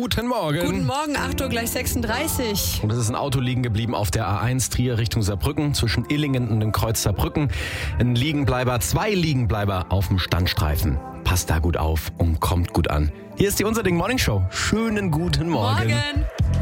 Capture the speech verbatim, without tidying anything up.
guten Morgen. Guten Morgen, acht Uhr gleich sechsunddreißig. Und es ist ein Auto liegen geblieben auf der A eins Trier Richtung Saarbrücken zwischen Illingen und dem Kreuz Saarbrücken. Ein Liegenbleiber, zwei Liegenbleiber auf dem Standstreifen. Passt da gut auf und kommt gut an. Hier ist die Unser Ding Morning Show. Schönen guten Morgen. Morgen.